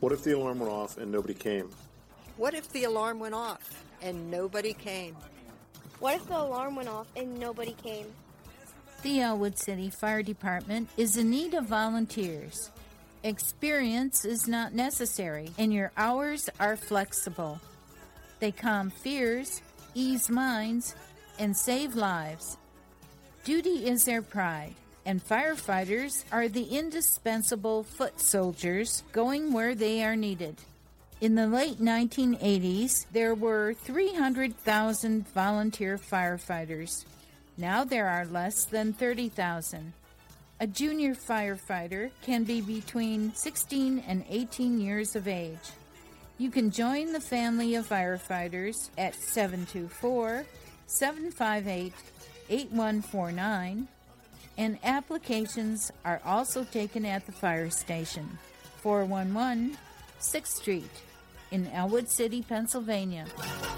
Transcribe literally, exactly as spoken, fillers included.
What if the alarm went off and nobody came? What if the alarm went off and nobody came? What if the alarm went off and nobody came? The Elwood City Fire Department is in need of volunteers. Experience is not necessary, and your hours are flexible. They calm fears, ease minds, and save lives. Duty is their pride, and firefighters are the indispensable foot soldiers going where they are needed. In the late nineteen eighties, there were three hundred thousand volunteer firefighters. Now there are less than thirty thousand. A junior firefighter can be between sixteen and eighteen years of age. You can join the family of firefighters at seven two four, seven five eight, eight one four nine, and applications are also taken at the fire station, four one one sixth Street in Elwood City, Pennsylvania.